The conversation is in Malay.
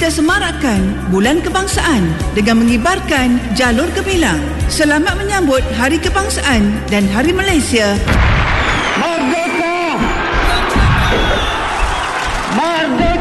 kita semarakkan Bulan Kebangsaan dengan mengibarkan jalur gemilang. Selamat menyambut Hari Kebangsaan dan Hari Malaysia. Merdeka! Merdeka!